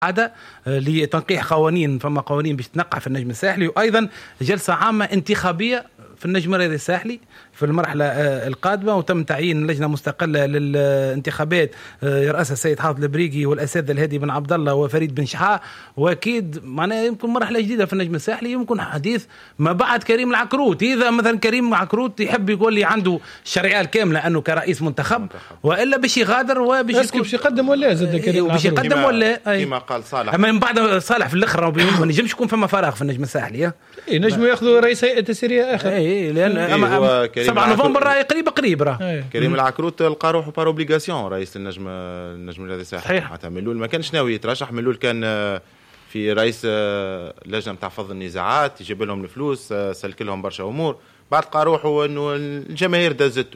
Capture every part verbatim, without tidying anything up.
عادة لتنقيح قوانين، فما قوانين باش تنقح في النجم الساحلي، وأيضا جلسة عامة انتخابية في النجم الرياضي الساحلي في المرحلة القادمة، وتم تعيين لجنة مستقلة للانتخابات يرأسها السيد حافظ البريقي والأساتذة الهادي بن عبد الله وفريد بن شحاة. وأكيد معناها يمكن مرحلة جديدة في النجم الساحلي، يمكن حديث ما بعد كريم العكروت. إذا مثلا كريم العكروت يحب يقول لي عنده الشرعية الكاملة أنه كرئيس منتخب، وإلا باش يغادر وباش باش يقدم ولا زاد كريم باش يقدم ولا كما قال صالح. أما من بعد صالح في الآخر ما نجمش يكون فما فراغ في النجم الساحلي. إيه نجموا ياخذوا رئيس هيئة تسييرية آخر. إيه لأن سبعة نوفمبر راهي قريب قريب راه. كريم العكروت لقى روحه بار اوبليغاسيون رئيس النجم النجم الرياضي الساحلي. حتى من الاول ما كانش ناوي يترشح، من الاول كان في رئيس اللجنه نتاع فض النزاعات يجيب لهم الفلوس، سلك لهم برشا امور، بعد لقى روحه انه الجماهير دزته.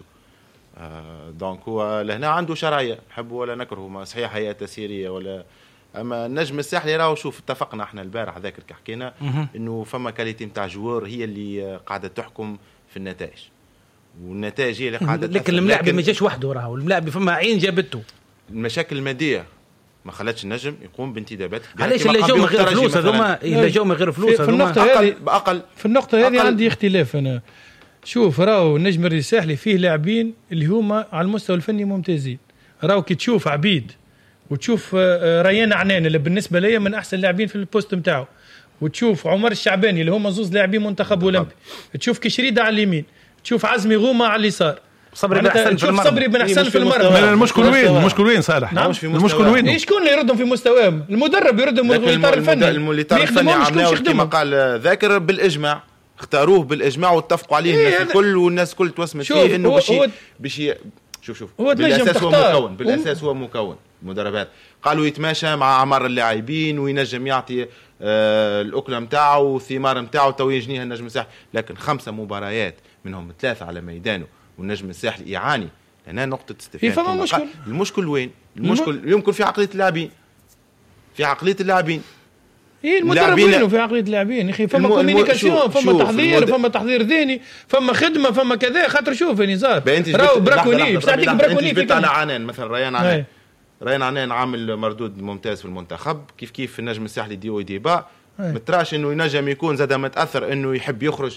دونك هو لهنا عنده شرعيه، نحبه ولا نكرهه، ما صحيح هيئه تسييريه ولا. اما النجم الساحلي راهو شوف اتفقنا احنا البارح ذاكر كي حكينا انه فما كاليتي نتاع جوار هي اللي قاعده تحكم في النتائج، والنتائج هي اللي قاعده. لكن الملاعب ما جاش وحده راهو، الملاعب فما عين جابته. المشاكل الماديه ما خلاتش النجم يقوم بانتدابات. علاش اللي جاوا من غير فلوس هذوما؟ اللي جاوا من غير فلوس هذوما اقل باقل. في النقطه هذه عندي اختلاف انا. شوف راهو النجم الرياضي الساحلي فيه لاعبين اللي هما على المستوى الفني ممتازين. راهو كي تشوف عبيد وتشوف ريان عنان اللي بالنسبه لي من احسن لاعبين في البوست نتاعو، وتشوف عمر الشعباني اللي هما زوز لاعبين منتخب اولمبي، تشوف كشريده على اليمين، تشوف عزمي غومه على اليسار، صبري بن حسن في المرمى. صبري بن حسن في المرمى. المشكل وين؟ المشكل وين صالح؟ نعم. المشكل وين؟ شكون اللي يردهم في مستواهم؟ المدرب يردهم من الاطار الفني. الاطار الفني عملوه كما قال ذاكر بالاجماع، اختاروه بالاجماع واتفقوا عليه الناس الكل، والناس الكل توسمت فيه انه باش باش شوف شوف بالاساس هو مكون بالاساس هو مكون مدربات. قالوا يتماشى مع اعمار اللاعبين وينجم يعطي آه الاكله نتاعو والثمار نتاعو تو يجنيها النجم الساحلي، لكن خمسه مباريات منهم ثلاثه على ميدانه والنجم الساحلي يعاني. هنا نقطه استفهام. في فما مشكل. المشكل وين؟ المشكل يمكن في عقليه اللاعبين، في عقليه اللاعبين. ايه المدرب وينه في عقليه اللاعبين يا اخي؟ فما كوميونيكاسيون، فما تحضير، المد... فما تحضير ذهني، فما خدمه، فما كذا. خاطر شوف يا نزار راهو براكوني باش تعطيك براكوني في على عنان مثلا ريان عنان. ريان عنان عامل مردود ممتاز في المنتخب، كيف كيف في النجم الساحلي ديو ديبا متراش انه ينجم يكون زاد متاثر انه يحب يخرج.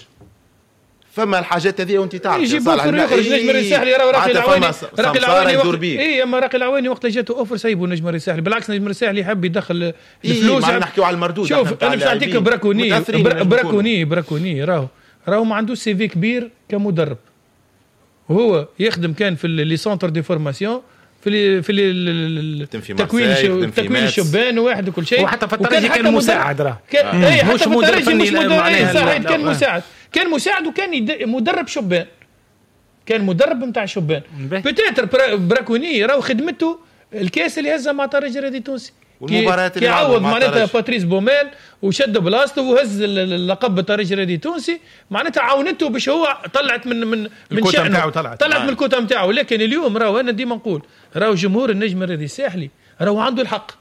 فما الحاجات هذه وانت تعرف يجي بوفر يخرج النجم الساحلي. راه راقي العواني راقي العواني وقت اي اما راقي العواني وقت جاته اوفر سايبوا النجم الساحلي. بالعكس النجم الساحلي يحب يدخل الفلوس. إيه نحكيو على المردود. شوف انا باش نعطيك براكوني براكوني براكوني راهو راهو ما عندوش سي في كبير كمدرب، وهو يخدم كان في لي سونتر دي فورماسيون في في التكوين تكوين الشبان واحد وكل شيء. وحتى في الترجي كان مساعد راه اي حتى في الترجي مش مدرب، كان مساعد كان مساعد وكان مدرب شبان، كان مدرب نتاع شبان. بتاتر براكوني راهو خدمته الكاس اللي هزها مع الترجي الرياضي التونسي، كي عوض معناتها باتريس بومال وشد بلاصته وهز اللقب بالترجي الرياضي التونسي، معناتها عاونته باش هو طلعت من من من شأنه، طلعت, طلعت من الكوتا نتاعو. لكن اليوم راهو انا ديما نقول راهو جمهور النجم الرياضي الساحلي راهو عنده الحق.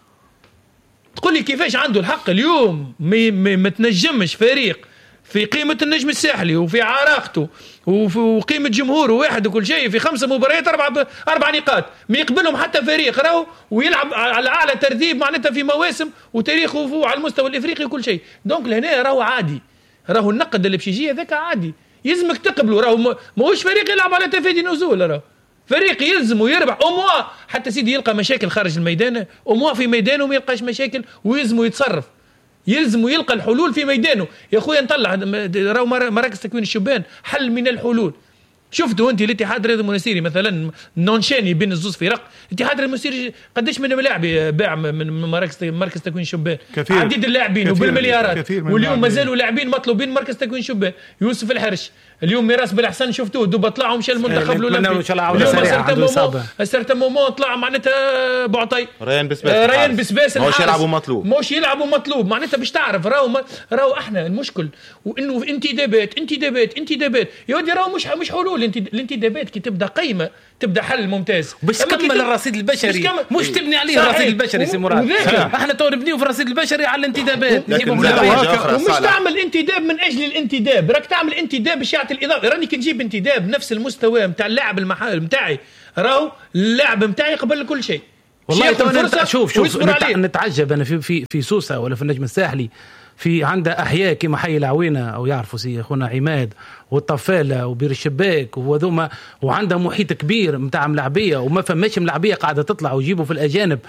تقول لي كيفاش عنده الحق؟ اليوم ما تنجمش فريق في قيمة النجم الساحلي وفي عراقته وقيمة جمهوره واحد وكل شيء في خمسة مباريات أربع أربع نقاط ما يقبلهم حتى فريق راهو ويلعب على أعلى ترتيب معناتها في مواسم وتاريخه على المستوى الإفريقي وكل شيء. دونك لهنا راهو عادي، راهو النقد اللي باش يجي هذاك عادي يلزمك تقبله. راهو ماهوش فريق يلعب على تفادي نزول، راهو فريق يلزمه يربح أموا حتى سيدي يلقى مشاكل خارج الميدان، أموا في ميدانه ما يلقاش مشاكل ويلزمه يتصرف، يلزم يلقى الحلول في ميدانه. يا اخويا نطلع راهو مراكز تكوين الشبان حل من الحلول. شفتوا انت الاتحاد الرياضي المنستيري مثلا نونشاني بين الزوز فرق، الاتحاد الرياضي المنستيري قداش من ملاعب باع من مركز مركز تكوين الشبان، عديد اللاعبين وبالمليارات، واليوم مازالوا لاعبين مطلوبين مركز تكوين الشبان. يوسف الحرش اليوم ميراس بالحسن شفتوه دوبا طلعوا مشى المنتخب الاولمبي. اليوم سرت مومون طلع معناتها بعطي ريان بسباس ريان بسباس مش يلعبوا مطلوب مش يلعبوا مطلوب معناتها باش تعرف راهو راهو احنا المشكل وانه انتدابات انتدابات انتدابات يا ودي راهو مش مش حلول. الانتدابات كي تبدا قيمه تبدا حل ممتاز باش تكمل الرصيد البشري مش تبني عليه الرصيد البشري سي مراد. احنا تو نبنيو في الرصيد البشري على الانتدابات ومش تعمل انتداب من اجل الانتداب، راك تعمل انتداب باش يعطي الاضافه. راني كي نجيب انتداب نفس المستوى نتاع اللاعب المحل نتاعي راهو اللاعب نتاعي قبل كل شيء والله تو شوف شوف نتعجب انا في في في سوسه ولا في النجم الساحلي في عنده احياء كما حي العوينه او يعرفوا سي اخونا عماد والطفاله وبير الشباك وهذوما وعنده محيط كبير نتاع ملاعبيه وما فماش ملاعبيه قاعده تطلع ويجيبوا في الاجانب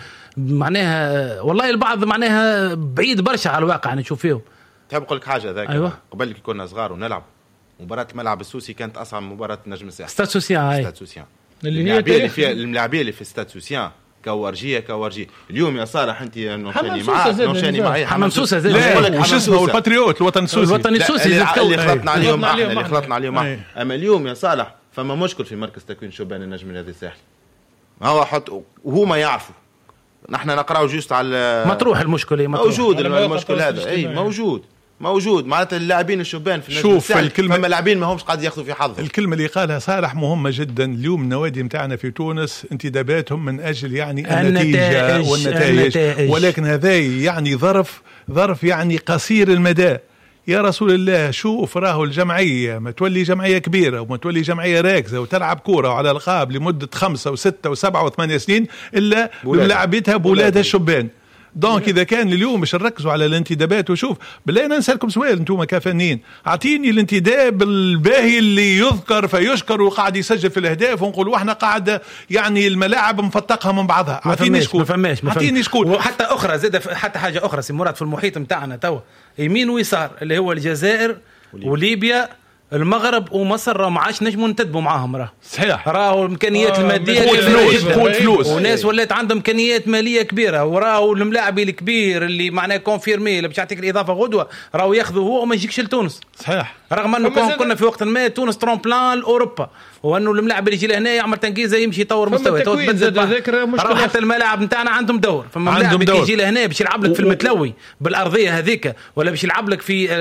معناها والله البعض معناها بعيد برشا على الواقع نشوف فيهم. تحب نقول لك حاجه ذاك أيوة. قبل كي كنا صغار ونلعب مباراه الملعب السوسي كانت اصعب مباراه نجم الساحل. ستاد سوسيان ستاد سوسيان اللي هي اللي فيها الملاعبيه اللي في ستاد سوسيان كورجيه كورجيه اليوم يا صالح انت نوشاني معاك نوشاني معايا حمام سوسه زي وش اسمه الباتريوت الوطن السوسي الوطن السوسي اللي خلطنا عليهم احنا اللي خلطنا عليهم احنا. اما اليوم يا صالح فما مشكل في مركز تكوين شبان النجم النادي الساحلي هو حط وهو ما يعرفوا نحن نقراو جوست على مطروح المشكله موجود المشكل هذا اي موجود موجود معناتها اللاعبين الشبان في النجم الساحلي الكلمه اما اللاعبين ما همش قاعد ياخذوا في حظهم. الكلمه اللي قالها صالح مهمه جدا. اليوم النوادي نتاعنا في تونس انتداباتهم من اجل يعني النتيجه والنتائج ولكن هذا يعني ظرف ظرف يعني قصير المدى. يا رسول الله شوف راهو الجمعيه ما تولي جمعيه كبيره وما تولي جمعيه راكزه وتلعب كوره وعلى القاب لمده خمسة وستة وسبعة وثمانية سنين الا بملاعبتها بولادها الشبان. دونك اذا كان اليوم مش نركزوا على الانتدابات وشوف بالله انا نسالكم سؤال انتم كفنانين اعطيني الانتداب الباهي اللي يذكر فيشكر وقاعد يسجل في الاهداف ونقولوا احنا قاعده يعني الملاعب مفتقها من بعضها. اعطيني شكون اعطيني شكون وحتى اخرى زاد حتى حاجه اخرى سي مراد في المحيط نتاعنا توا يمين ويسار اللي هو الجزائر وليبيا المغرب ومصر راه ما عادش نجموا نتدبوا معاهم راه صحيح راهو الامكانيات آه الماديه كبيره جدا فلوس وناس ولات عندهم امكانيات ماليه كبيره وراهو الملاعب الكبير اللي معناه كونفيرمي اللي باش يعطيك الاضافه غدوه راهو ياخذوا هو وما يجيكش لتونس صحيح رغم انه كنا في وقت ما تونس ترومبلان اوروبا وانه الملاعب اللي يجي لهنا يعمل تنقيزه يمشي يطور مستوى راهو حتى الملاعب نتاعنا عندهم دور فما ملاعب يجي لهنا باش يلعب لك في المتلوي بالارضيه هذيك ولا باش يلعب لك في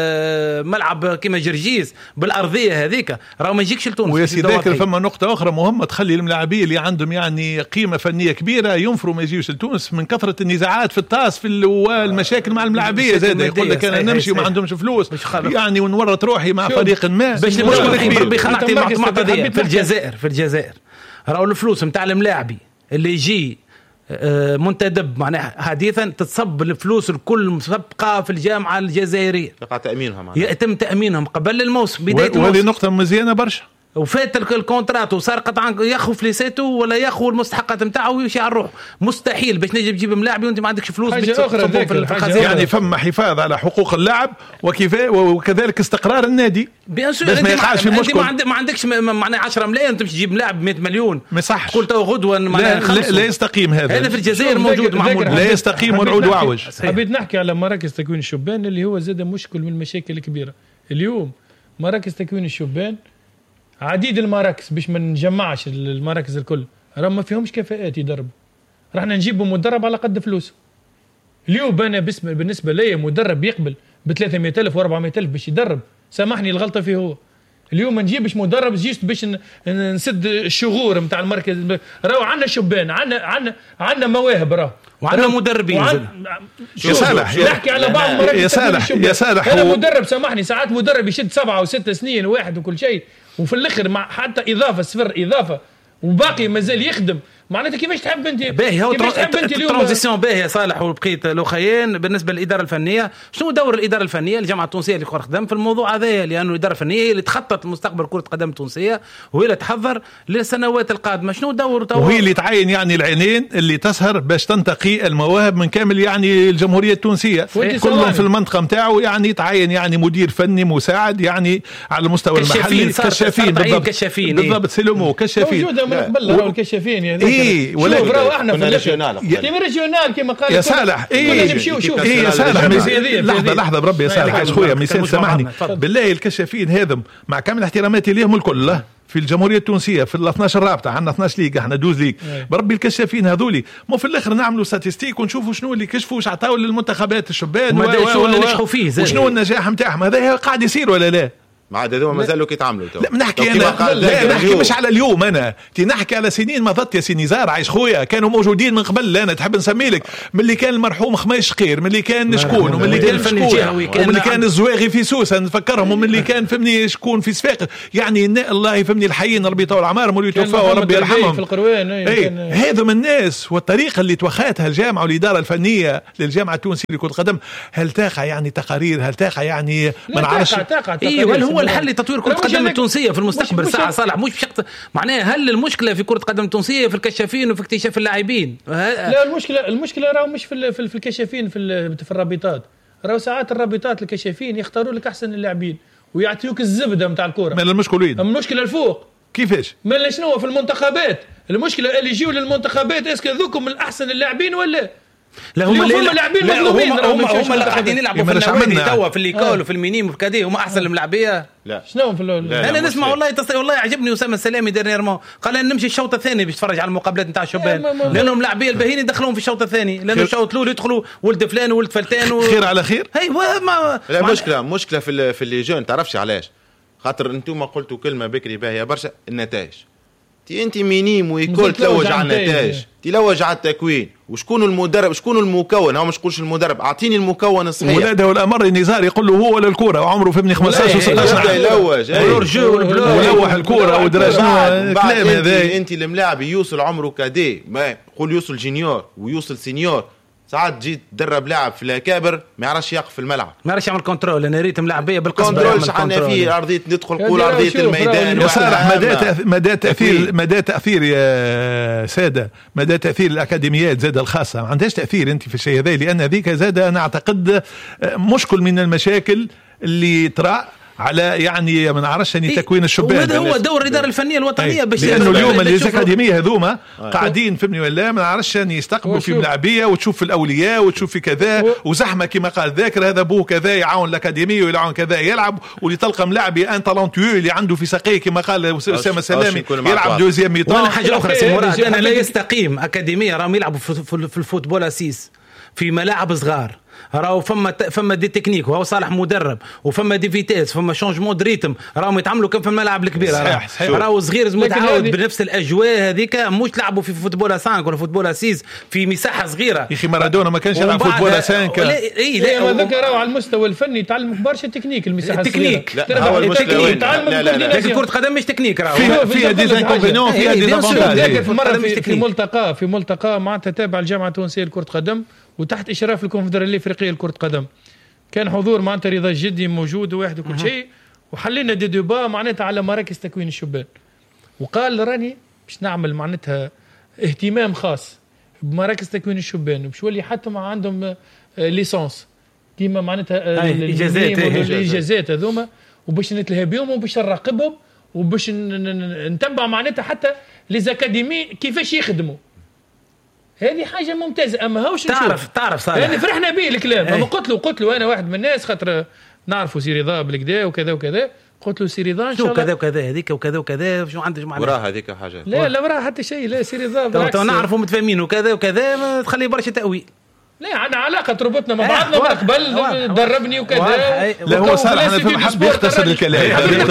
ملعب كيما جرجيس بالارضيه هذيك راهو ما يجيكش لتونس. ويا سيدي ذاكر فما نقطه اخرى مهمه تخلي الملاعبيه اللي عندهم يعني قيمه فنيه كبيره ينفروا ما يجيوش لتونس من كثره النزاعات في الطاس في المشاكل مع الملاعبيه زاد يقول لك انا نمشي وما عندهمش فلوس يعني ونورط روحي مع فريق ما باش ربي خلعتي معطيه في الجزائر في الجزائر راهو الفلوس نتاع الملاعبي اللي يجي منتدب معناها حديثا تتصب الفلوس الكل مسبقه في الجامعه الجزائريه يقع تامينها معناها يتم تامينهم قبل الموسم بدايه الموسم وهذه نقطه مزيانه برشا وفات الكونترات وصار قطعا ياخذ فليساته ولا ياخذ المستحقات نتاعه ويمشي على الروح مستحيل باش نجي تجيب ملاعبي وانت ما عندكش فلوس في يعني فما حفاظ على حقوق اللاعب وكذلك استقرار النادي باش ما يقعش في مشكل ما عندكش معناها عشرة ملايين تمشي تجيب لاعب مئة مليون ما صحش قلت غدوه لا, لا, لا يستقيم هذا هذا في الجزائر موجود معمول لا يستقيم ونعود واعوج. حبيت نحكي على مراكز تكوين الشبان اللي هو زاد مشكل من المشاكل الكبيره اليوم. مراكز تكوين الشبان عديد المراكز باش ما نجمعش المراكز الكل راه ما فيهمش كفاءات يدربوا رحنا نجيبوا مدرب على قد فلوسه. اليوم انا بالنسبه لي مدرب يقبل ب ثلاثمائة ألف وأربعمائة ألف باش يدرب سامحني الغلطه فيه هو. اليوم ما نجيبش مدرب جيست باش نسد الشغور نتاع المركز راهو عندنا شبان عندنا عندنا عندنا مواهب راه وعندنا مدربين وعن... يا صالح نحكي على بعض المراكز يا صالح يا صالح هذا هو... مدرب سامحني ساعات مدرب يشد سبعة وستة سنين واحد وكل شيء وفي الاخر مع حتى اضافه صفر اضافه وباقي مازال يخدم معناتها كيفاش تحب انت باهي هو الترانزيسيون باهي يا صالح وبقيت الاخيين بالنسبه للاداره الفنيه. شنو دور الاداره الفنيه الجامعه التونسيه اللي خدم في الموضوع هذا لانه الاداره الفنيه هي اللي تخطط لمستقبل كره القدم التونسيه وهي اللي تحضر للسنوات القادمه. شنو دور وهي اللي تعين يعني العينين اللي تسهر باش تنتقي المواهب من كامل يعني الجمهوريه التونسيه كلهم في المنطقه نتاعو يعني تعين يعني مدير فني مساعد يعني على المستوى المحلي كشافين بالضبط كشافين بالضبط سلمو كشافين موجوده من قبل الكشافين يعني إيه شوف راهو احنا في الريجيونال كيما ريجيونال كيما قال يا صالح ايه نمشيو شوف ايه يا صالح لحظه لحظه بربي يا صالح خويا مثال سامحني بالله الكشافين هذم مع كامل احتراماتي ليهم الكل في الجمهوريه التونسيه في ال اثناش رابطه عندنا اثناش ليغ احنا دوز ليغ بربي الكشافين هذولي مو في الاخر نعملوا ستاتستيك ونشوفوا شنو اللي كشفوا واش عطاو للمنتخبات الشبان وشنو اللي نجحوا فيه وشنو النجاح نتاعهم هذا قاعد يصير ولا لا ما عاد هذوما مازالوا كيتعاملوا تو. لا نحكي انا لا نحكي مش على اليوم، انا تي نحكي على سنين مضت يا سي نزار عايش خويا، كانوا موجودين من قبل. انا تحب نسمي لك من اللي كان المرحوم خميس شقير، من اللي كان شكون، ومن اللي كان شكون، ومن اللي كان الزواغي في سوسه نفكرهم، ومن اللي كان فهمني شكون في صفاقس. يعني الله يفهمني الحيين ربي يطول عمرهم ويتوفاوا وربي يرحمهم في القروان. اي هذا من الناس. والطريقه اللي توخاتها الجامعه والاداره الفنيه للجامعه التونسيه لكره القدم، هل تاقع يعني تقارير، هل تاقع يعني ما نعرفش ايوه هل هو الحل لتطوير كره القدم التونسيه في المستقبل؟ ساعه صالح مش بشق معناها هل المشكله في كره القدم التونسيه في الكشافين وفي اكتشاف اللاعبين؟ لا المشكله المشكله راهو مش في في الكشافين في في الرابطات. راهو ساعات الرابطات الكشافين يختاروا لك احسن اللاعبين ويعطيوك الزبده نتاع الكره. من المشكله وين؟ المشكله الفوق. كيفاش؟ من شنو في المنتخبات؟ المشكله اللي يجيو للمنتخبات اسكو ذوكم من احسن اللاعبين ولا لا؟ هم اللاعبين مظلومين، هم هم اللي قاعدين يلعبوا في النوادي توا في الليكول وفي المينيم وفي كذا، هم احسن الملاعبيه. لا شنو في انا نسمع والله تصريح والله عجبني اسامه السلامي ديرنييرمون قال ان نمشي الشوط الثاني باش نتفرج على المقابلات نتاع الشبان، لانهم لاعبيه الباهين يدخلوهم في الشوط الثاني، لانه الشوط الاول يدخلوا ولد فلان وولد فلتان و... خير على خير. ايوه ما لا مشكله مشكله في في اللي جون. تعرفش علاش؟ خاطر انتم قلتوا كلمه بكري باهيه برشا، النتائج. تي انت مينيم ويكول تلوج على النتائج، تلوج على التكوين، وشكون المدرب شكون المكون. هو مش قولش المدرب، اعطيني المكون الصحيح. ولاده والامر نزار يقول له هو ولا الكوره وعمره فهمني خمسطاش وستطاش يلوج ولوح الكوره ودرا شنو الكلام هذا. انت الملاعب يوصل عمره كادي، ما قول يوصل جينيور ويوصل سينيور، ساعات جيت تدرب لاعب في الاكابر ما يعرفش يقف في الملعب، ما يعرفش يعمل كنترول. انا ريت ملاعبيه بالقصد كنترول شحنا فيه ارضيه ندخل قول ارضيه الميدان. يا صالح مدى مدى تاثير مدى تاثير يا ساده مدى تاثير الاكاديميات زاده الخاصه ما عندهاش تاثير انت في الشيء هذا، لان هذيك زاده انا اعتقد مشكل من المشاكل اللي ترى على يعني ما نعرفش يعني تكوين الشبان. وهذا هو دور الاداره الفنيه الوطنيه باش لانه اليوم الاكاديميه هذوما قاعدين فهمني ولا ما نعرفش يعني يستقبلوا في ملاعبيه وتشوف في الاولياء وتشوف في كذا وزحمه كما قال ذاكر هذا بوه كذا يعاون الاكاديميه ويعاون كذا يلعب، واللي تلقى ملاعبي ان تالونتيو اللي عنده في ساقيه كما قال اسامه سلامي يلعب دوزيام ميطان. وانا حاجه اخرى سي مراد، انا لا يستقيم اكاديميه راهم يلعبوا في الفوتبول اسيس في ملاعب صغار، راهو فما فما دي تكنيك وهو صالح مدرب وفما دي فيتاس فما شونجمون ريتم راهم يتعاملوا كم في الملعب الكبير. راهو صغير متعود بنفس الاجواء هذيك، مش لعبوا في فوتبول خمسة ولا فوتبول ستة في مساحه صغيره. يا اخي مارادونا ما كانش يلعب فوتبول خمسة. اي لا ما ذكر راهو على المستوى الفني تعلم برشا تكنيك المساحه التكنيك. لا هو التكنيك تعلم لكن كره قدم مش تكنيك، راهو فيها فيها ديزانكونفينيون فيها ديزافونتاج. في مره في ملتقى في ملتقى معناتها تابع الجامعه التونسيه لكره قدم وتحت اشراف الكونفدراليه الافريقيه لكره قدم، كان حضور معناتها رضا الجدي موجود وواحد وكل شيء، وحلينا دي ديبا معناتها على مراكز تكوين الشبان، وقال راني باش نعمل معناتها اهتمام خاص بمراكز تكوين الشبان باش يولي حتى مع عندهم ليسانس كيما معناتها الاجازات الاجازات هذوما، وباش نتلهى بهم وباش نراقبهم وباش نتبع معناتها حتى ليزاكاديمي كيفاش يخدموا. هذه حاجه ممتازه. اما هاوش تعرف تعرف صالح يعني فرحنا به الكلام. اما قلت له قلت له انا واحد من الناس خاطر نعرفوا سي رضا بالكدا وكذا وكذا، قلت له سي رضا ان شاء الله كذا وكذا هذيك وكذا وكذا شو عندك معناها وراها هذيك حاجه. لا لا وراها حتى شيء. لا سي رضا تو نعرفوا متفاهمين وكذا وكذا ما تخلي برشا تأويل. لا عندنا علاقه ربطنا مع بعضنا من قبل دربني وكذا. لا هو صار انا في حب يختصر الكلام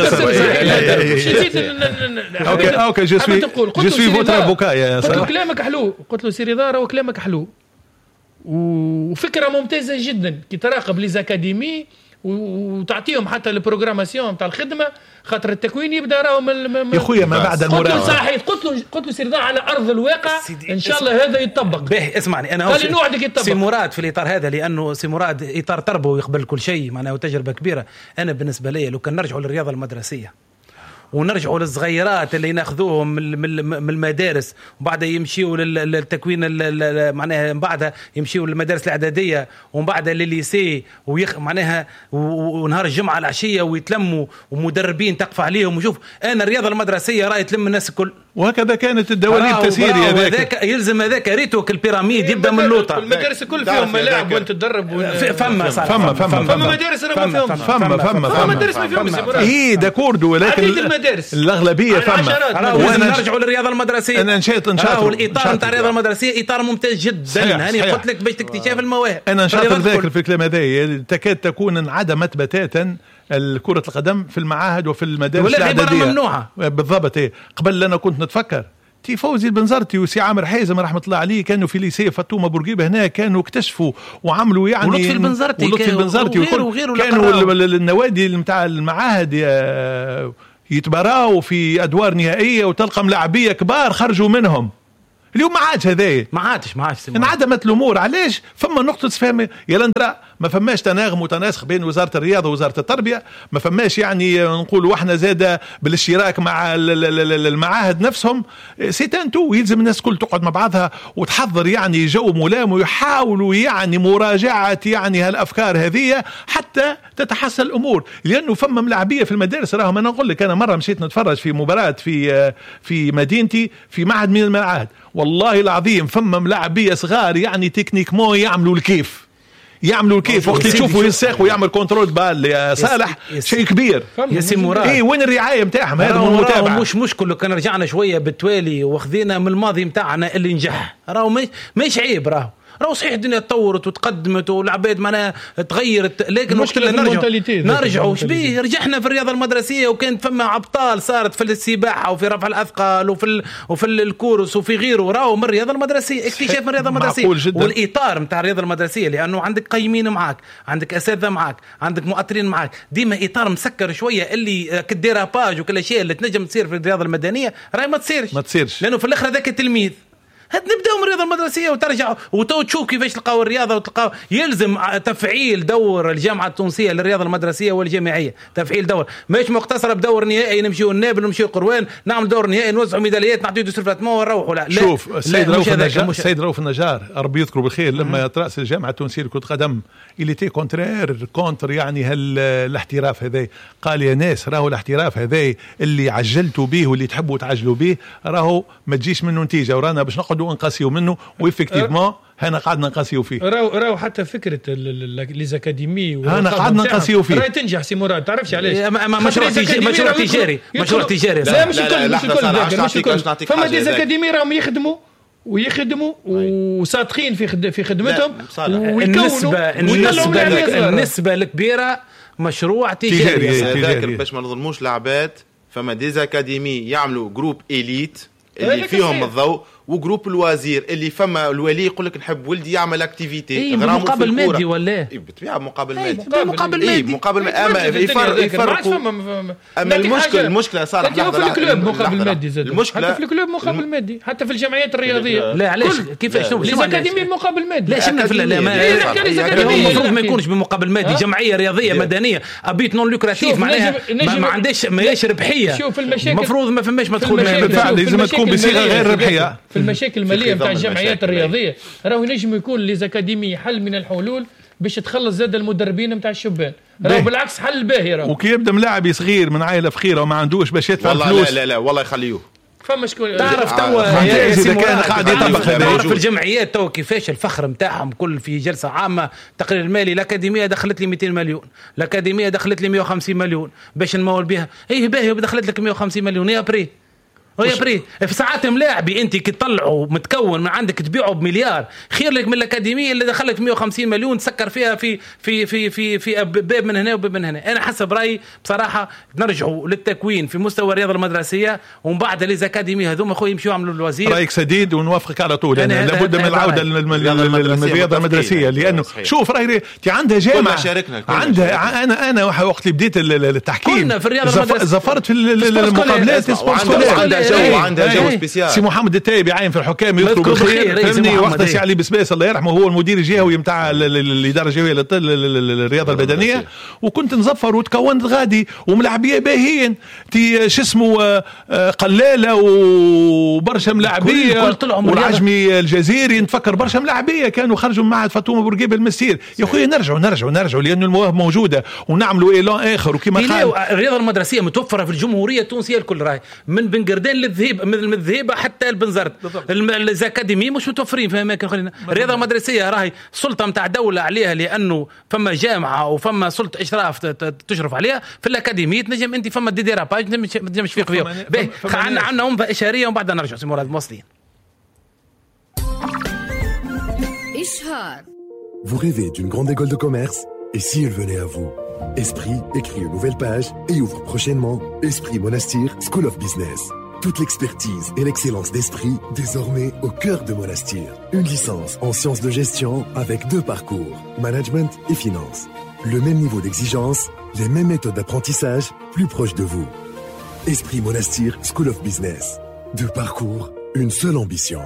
اوكي اوكي جو سوي جو سوي فوتر افوكا يا صاحبي. قلت له كلامك حلو، قلت له سي رضا راهو كلامك حلو وفكره ممتازه جدا كي تراقب لي زاكاديمي وتعطيهم حتى البروغراماسيون تاع الخدمه خاطر التكوين يبدا راهو يا خويا ما بعد المراقبه. قلت له صحيح قلت له قلت له سي رضا على ارض الواقع ان شاء الله هذا يطبق. باهي اسمعني انا قال لي نوعدك يطبق سي مراد في الاطار هذا، لانه سي مراد اطار تربوي يقبل كل شيء معناه تجربه كبيره. انا بالنسبه لي لو كان نرجعوا للرياضه المدرسيه ونرجعوا للصغيرات اللي ناخذوهم من المدارس وبعد يمشيوا للتكوين معناها من بعدها يمشيوا للمدارس الاعداديه ومن بعدها للليسي ويخ معناها ونهار الجمعه العشيه ويتلموا ومدربين تقف عليهم. وشوف انا الرياضه المدرسيه راهي تلم الناس الكل، وهكذا كانت الدواليب تسير. هذاك يلزم هذاك ريتوك البيراميد يبدا من اللوطه. المدارس الكل فيهم ملاعب وانت تدرب فما فما فما فما مدارس ما فيهم فما فما فما مدارس ما فيهم اي داكورد، ولكن المدارس الاغلبيه فما. نرجعوا للرياضه المدرسيه. انا نشيط نشاط الاطار نتاع الرياضه المدرسيه اطار ممتاز جدا. هاني قلت لك باش اكتشاف المواهب. انا نشاط ذاكر في الكلام هذا تكاد تكون انعدمت بتاتا كرة القدم في المعاهد وفي المدارس الإعدادية ممنوعة بالضبط. ايه قبل أنا كنت نتفكر تي فوزي البنزرتي وسي عامر حازم رحمة الله عليه كانوا في ليسيه فطومة بورقيبة هنا كانوا اكتشفوا وعملوا يعني ولطفي البنزرتي ولطفي البنزرتي وغيره وغيره كانوا النوادي نتاع المعاهد يتبراوا في أدوار نهائية وتلقى ملاعبية كبار خرجوا منهم. اليوم ما عادش هذايا ما عادش ما عادش انعدمت الامور. علاش؟ فما نقطه فهم يا لندرا ما فماش تناغم وتناسق بين وزاره الرياضه ووزاره التربيه. ما فماش يعني نقولوا احنا زاده بالاشتراك مع المعاهد نفسهم. سيتانتو يلزم الناس كل تقعد مع بعضها وتحضر يعني جو ملام ويحاولوا يعني مراجعه يعني هالافكار هذه حتى تتحسن الامور. لانه فما ملاعبيه في المدارس راهم. انا نقول لك انا مره مشيت نتفرج في مباراه في في مدينتي في معهد من المعاهد والله العظيم فما ملاعبيه صغار يعني تكنيك مو يعملوا الكيف يعملوا الكيف وقت يشوفوا يساق ويعمل كنترول بال يا صالح شيء كبير يا سي مراد. ايه وين الرعايه نتاعهم؟ هذا هو المتابعه. مش مشكل كان رجعنا شويه بالتوالي واخذينا من الماضي نتاعنا اللي نجح. راهو مش عيب. راهو راهو صحيح الدنيا تطورت وتقدمت والعباد معناها تغيرت لكن المشكله نرجع نرجعوا شبيه رجعنا في الرياضه المدرسيه وكانت فما ابطال صارت في السباحه وفي رفع الاثقال وفي ال... وفي الكورس وفي غيره. راهو من الرياضه المدرسيه اكتشاف من الرياضه المدرسيه والاطار نتاع الرياضه المدرسيه لانه عندك قيمين معاك عندك اساتذه معاك عندك مؤطرين معاك ديما اطار مسكر شويه اللي كديراباج وكل الاشياء اللي تنجم تصير في الرياضه المدنيه راهي ما تصيرش ما تصيرش لانه في الاخر هذاك التلميذ نبداو من الرياضه المدرسيه وترجعوا وتو تشوف كيفاش تلقاو الرياضه وتلقاو. يلزم تفعيل دور الجامعه التونسيه للرياضه المدرسيه والجامعيه. تفعيل دور مش مقتصره بدور نهائي نمشيو النابل نمشيو قروان نعمل دور نهائي نوزعوا ميداليات نعطيو سلفات ما ونروحوا. لا شوف السيد رؤوف النجار السيد رؤوف النجار ربي يذكره بالخير لما يترأس الجامعه التونسيه لكرة قدم اللي تي كونترير كونتر يعني هالاحتراف هذا قال يا ناس راهو الاحتراف هذا اللي عجلتوا به واللي تحبوا تعجلوا به راهو ما تجيش منه نتيجه ورانا باش نقعدوا نقاسيو منه وإفكتيفمون هنا قعدنا نقاسيو فيه. راهو راهو حتى فكره ليزاكاديمي هنا قعدنا نقاسيو فيه. راهي تنجح سي مراد تعرفش علاش مشروع مشروع تجاري مشروع تجاري لا مش الكل مش الكل مش الكل فما ليزاكاديمي راهم يخدموا ويخدموا وصادقين في خد في خدمتهم النسبه النسبه النسبه الكبيره مشروع تجاري. ذاكر باش ما نظلموش العباد فما ديزاكاديمي يعملوا جروب إليت اللي فيهم الضوء وجروب الوزير اللي فما الولي يقول لك نحب ولدي يعمل اكتيفيتي إيه مقابل مادي ولا إيه بالطبيعه مقابل مادي إيه مقابل مادي مقابل مادي اما يفرقوا اما المشكله المشكله صار حتى في الكلوب مقابل مادي زاد المشكله حتى في الكلوب مقابل مادي حتى في الجمعيات الرياضيه. لا علاش كيفاش الاكاديميه مقابل مادي لا شفنا في المفروض ما يكونش بمقابل مادي. جمعيه رياضيه مدنيه ابيت نون لوكراتيف معناها ما عندهاش ماهيش ربحيه المفروض ما فماش مدخول بالفعل لازم تكون بصيغه غير ربحيه. في المشاكل الماليه نتاع الجمعيات الرياضيه راهو ينجم يكون ليزاكاديمي حل من الحلول باش تخلص زاد المدربين نتاع الشبان. راهو بالعكس حل باهي راهو وكي يبدا ملاعب صغير من عائله فقيره وما عندوش باش يدفع والله فلوس. لا لا لا والله يخليوه فما شكون تعرف توا اذا كان قاعد يطبق في الجمعيات توا كيفاش الفخر نتاعهم كل في جلسه عامه تقرير المالي. الاكاديميه دخلت لي مئتين مليون الاكاديميه دخلت لي مئة وخمسين مليون باش نمول بها. ايه باهي دخلت لك مئة وخمسين مليون يا بري ويا بري في ساعات ملاعبي انت كي تطلعوا متكون من عندك تبيعه بمليار خير لك من الاكاديميه اللي دخلت مئة وخمسين مليون تسكر فيها في في في في في باب من هنا وباب من هنا. انا حسب رايي بصراحه نرجعوا للتكوين في مستوى الرياضه المدرسيه ومن بعد ليزاكاديمي هذوما اخويا يمشيوا يعملوا الوزير. رايك سديد ونوافقك على طول. يعني لابد من العوده للرياضه المدرسيه لانه شوف راهي تي عندها جامعه عندها. انا انا وقت اللي بديت التحكيم زفرت في المقابلات سبورت جو عنده جو سبيسيال. سي محمد التايب يعين في الحكام يذكر بالخير فهمني وقت سي علي بسباس الله يرحمه هو المدير الجهوي نتاع الاداره الجهويه للرياضه البدنيه وكنت نزفر وتكونت غادي وملاعبيه باهيين تي شو اسمه قلاله وبرشا ملاعبيه والعجمي الجزيري نتفكر برشا ملاعبيه كانوا خرجوا من معهد فاطمه بورقيبه المسير. يا اخويا نرجعوا نرجعوا نرجعوا لانه المواهب موجوده ونعملوا ايلان اخر وكما قال الرياضه المدرسيه متوفره في الجمهوريه التونسيه الكل. راهي من بن قردان كان للذهيب من الذهيبه حتى البنزرت. الأكاديمي مش متوفرين في اماكن اخرى. الرياضه المدرسيه راهي سلطه نتاع دوله عليها، لانه فما جامعه وفما سلطه اشراف تشرف عليها. في الاكاديميه تنجم انت فما ديديراباج ما تنجمش فيك فيهم. عندنا عندنا أمضة إشارية ومن بعد نرجع سي مراد موصلين. Vous rêvez d'une grande école de commerce? Et si elle venait à vous? Esprit écrit une nouvelle page et ouvre prochainement Esprit Monastir School of Business. Toute l'expertise et l'excellence d'Esprit désormais au cœur de Monastir. Une licence en sciences de gestion avec deux parcours, management et finance. Le même niveau d'exigence, les mêmes méthodes d'apprentissage, plus proches de vous. Esprit Monastir School of Business. Deux parcours, une seule ambition.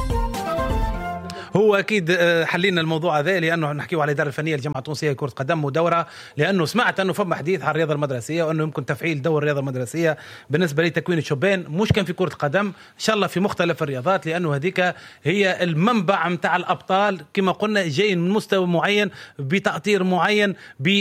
هو اكيد حلينا الموضوع هذا لانه نحكيو على الاداره الفنيه للجامعه التونسيه لكره قدم ودوره، لانه سمعت انه فما حديث على الرياضه المدرسيه وانه يمكن تفعيل دور الرياضه المدرسيه بالنسبه لتكوين الشبان، مش كان في كره قدم، ان شاء الله في مختلف الرياضات، لانه هذيك هي المنبع نتاع الابطال كما قلنا، جايين من مستوى معين بتاطير معين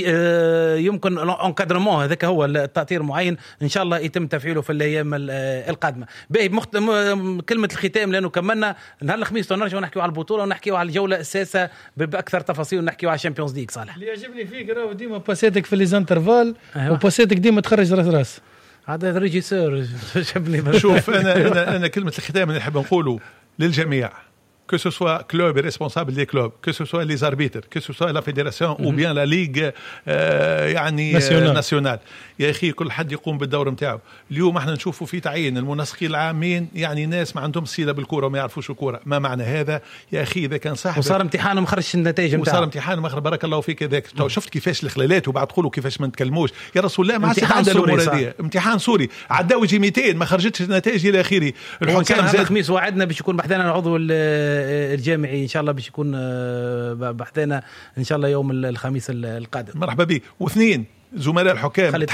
يمكن انكادرمون، هذاك هو التاطير معين ان شاء الله يتم تفعيله في الايام القادمه. باهي مخت... كلمه الختام، لانه كملنا نهار الخميس ونرجع نحكيو على البطوله ونحكيو على الجوله السادسه باكثر تفاصيل ونحكيو على الشامبيونز ليغ. صالح اللي يعجبني فيك راهو ديما باساتك في لي زانترفال وباساتك ديما تخرج راس راس. هذا ريجيسور شبني. شوف انا انا انا كلمه الختام اللي نحب نقوله للجميع، que ce soit club et responsable des clubs, que ce soit les arbitres, que ce soit la fédération ou bien la ligue آه يعني ناسيونال. يا اخي كل حد يقوم بالدور نتاعو. اليوم احنا نشوفوا في تعيين المنسقين العامين يعني ناس ما عندهم صله بالكوره وما يعرفوش الكوره. ما معنى هذا يا اخي؟ اذا كان صح وصار امتحان وما خرجش النتائج نتاعو، وصار امتحان وما خرج، بارك الله فيك هذاك. شفت كيفاش الخلالات وبعد تقولوا كيفاش ما نتكلموش يا رسول الله. ما عندنا الامور هذه امتحان سوري عداو يجي مئتين ما خرجتش النتائج الى اخره. الحكام زاد الخميس وعدنا باش يكون بحثنا العضو الجامعي ان شاء الله باش يكون بحثنا ان شاء الله يوم الخميس القادم. مرحبا بك. واثنين زملاء الحكام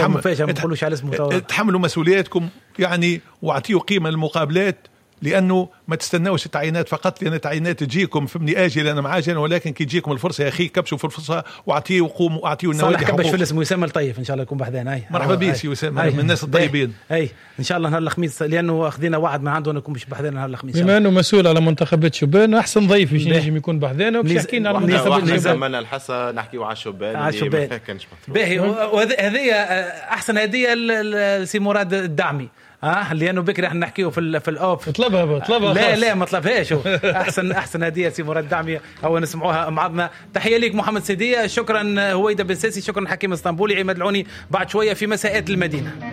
تحمل تحملوا مسؤولياتكم يعني، واعطيوا قيمه للمقابلات، لانه ما تستناوش التعيينات فقط، لان التعيينات تجيكم فمني اجل انا معاجل، ولكن كي تجيكم الفرصه يا اخي كبشوا في الفرصه واعطيوا وقوموا واعطيوا النوادي حقوق. كبش في الاسم وسام الطيف ان شاء الله يكون بحذانا. اي مرحبا بك سي وسام من الناس الطيبين. اي ان شاء الله نهار الخميس، لانه اخذنا وعد من عنده نكون باش بحذانا نهار الخميس. بما انه مسؤول على منتخبات شبان احسن ضيف باش ينجم يكون بحذانا وباش يحكينا على منتخبات شبان. زمنا الحصه نحكيو على الشبان اللي ما كانش مطلوب. باهي وهذه احسن هديه لسي مراد الدعمي. اه لانه بكري احنا نحكيو في في الاوف. طلبها طلبها لا لا ما طلبهاش. احسن احسن هديه سي مراد دعمي او نسمعوها معنا. تحيه ليك محمد سيديه، شكرا هويدا بن ساسي، شكرا حكيم اسطنبولي، عماد العوني. بعد شويه في مساءات المدينه.